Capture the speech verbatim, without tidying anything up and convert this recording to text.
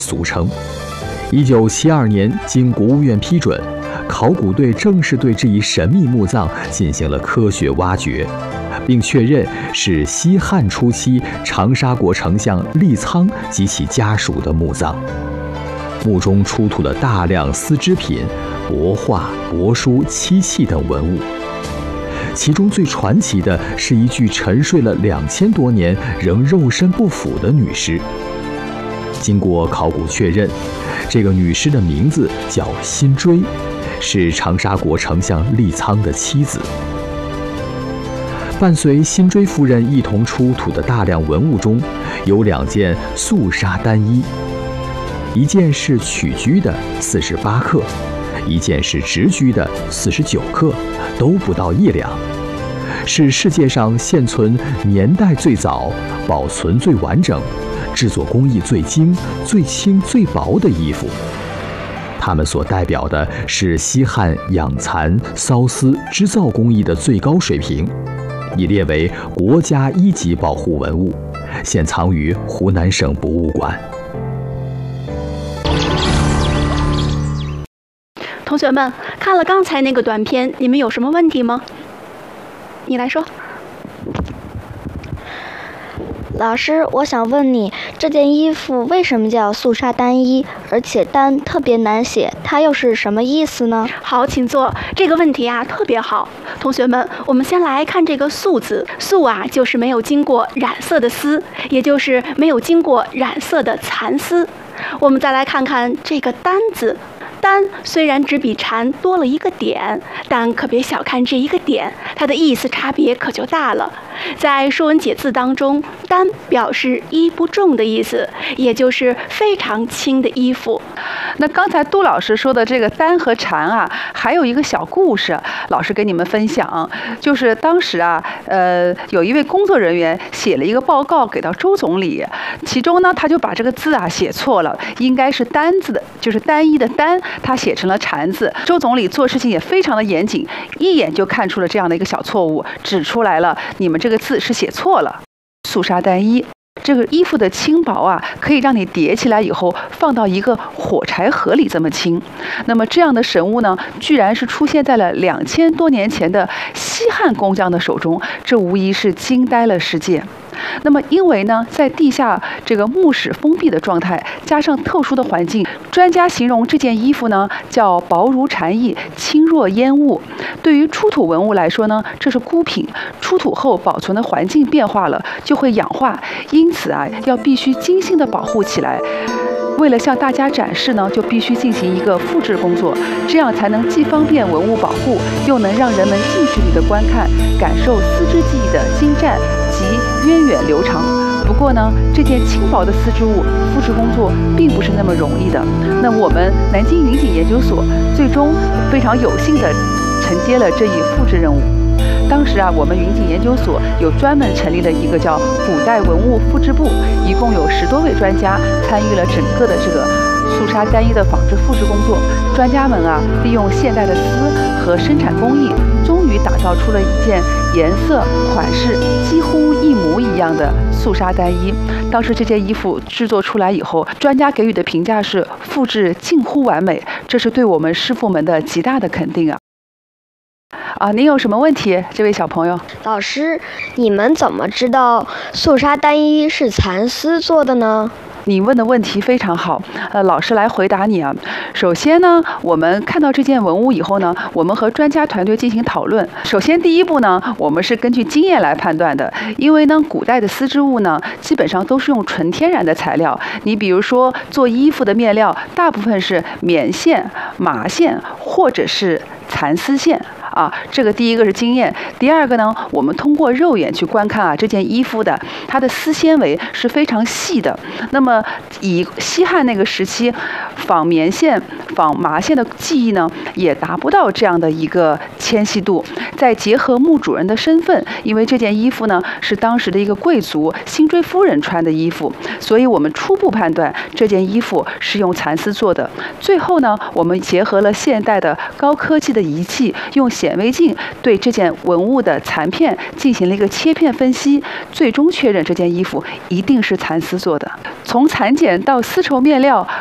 俗称。一九七二年，经国务院批准，考古队正式对这一神秘墓葬进行了科学挖掘，并确认是西汉初期长沙国丞相利苍及其家属的墓葬。墓中出土了大量丝织品、帛画、帛书、漆器等文物。其中最传奇的是一具沉睡了两千多年仍肉身不腐的女尸。经过考古确认，这个女尸的名字叫辛追，是长沙国丞相利苍的妻子。伴随辛追夫人一同出土的大量文物中，有两件素纱单衣，一件是曲居的四十八克，一件是直居的四十九克，都不到一两，是世界上现存年代最早、保存最完整、制作工艺最精、最轻最薄的衣服。它们所代表的是西汉养蚕缫丝织造工艺的最高水平，已列为国家一级保护文物，现藏于湖南省博物馆。 同学们，看了刚才那个短片，你们有什么问题吗？你来说。 老师，我想问你，这件衣服为什么叫素纱单衣，而且单特别难写，它又是什么意思呢？ 好，请坐。这个问题啊特别好。同学们，我们先来看这个素字。素啊，就是没有经过染色的丝，也就是没有经过染色的蚕丝。我们再来看看这个单字。单虽然只比蝉多了一个点，但可别小看这一个点，它的意思差别可就大了。在《说文解字》当中，单表示衣不重的意思，也就是非常轻的衣服。 那刚才杜老师说的这个单和蝉啊，还有一个小故事，老师给你们分享，就是当时啊，呃，有一位工作人员写了一个报告给到周总理，其中呢，他就把这个字啊写错了，应该是单字的，就是单一的单。他写成了蝉字。周总理做事情也非常的严谨，一眼就看出了这样的一个小错误，指出来了，你们这个字是写错了。素纱单衣，这个衣服的轻薄啊，可以让你叠起来以后放到一个火柴盒里这么轻。那么这样的神物呢，居然是出现在了两千多年前的西汉工匠的手中，这无疑是惊呆了世界。那么，因为呢，在地下这个墓室封闭的状态，加上特殊的环境，专家形容这件衣服呢叫薄如蝉翼，轻若烟雾。对于出土文物来说呢，这是孤品，出土后保存的环境变化了，就会氧化，因此啊，要必须精心的保护起来。为了向大家展示呢，就必须进行一个复制工作，这样才能既方便文物保护，又能让人们近距离的观看，感受丝织技艺的精湛及源远流长。不过呢，这件轻薄的丝织物复制工作并不是那么容易的。那我们南京云锦研究所最终非常有幸的承接了这一复制任务。当时啊，我们云锦研究所有专门成立了一个叫古代文物复制部，一共有十多位专家参与了整个的这个素纱单衣的仿制复制工作。专家们啊，利用现代的丝和生产工艺，终于打造出了一件颜色、款式几乎一模一样的素纱单衣。当时这件衣服制作出来以后，专家给予的评价是复制近乎完美，这是对我们师傅们的极大的肯定啊。啊，您有什么问题，这位小朋友？ 老师，你们怎么知道素纱单衣是蚕丝做的呢？ 你问的问题非常好，呃，老师来回答你啊。首先呢，我们看到这件文物以后呢，我们和专家团队进行讨论。首先第一步呢，我们是根据经验来判断的，因为呢，古代的丝织物呢，基本上都是用纯天然的材料。你比如说做衣服的面料，大部分是棉线、麻线或者是蚕丝线。啊，这个第一个是经验，第二个呢，我们通过肉眼去观看啊，这件衣服的它的丝纤维是非常细的。那么以西汉那个时期纺棉线、纺麻线的技艺呢，也达不到这样的一个纤细度。 再结合墓主人的身份，因为这件衣服呢是当时的一个贵族辛追夫人穿的衣服，所以我们初步判断这件衣服是用蚕丝做的。最后呢，我们结合了现代的高科技的仪器，用显微镜对这件文物的残片进行了一个切片分析，最终确认这件衣服一定是蚕丝做的。从蚕茧到丝绸面料，